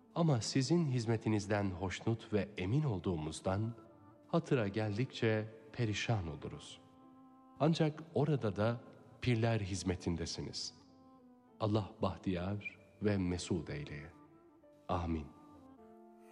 Ama sizin hizmetinizden hoşnut ve emin olduğumuzdan hatıra geldikçe perişan oluruz. Ancak orada da pirler hizmetindesiniz. Allah bahtiyar ve mesud eyleye. Amin.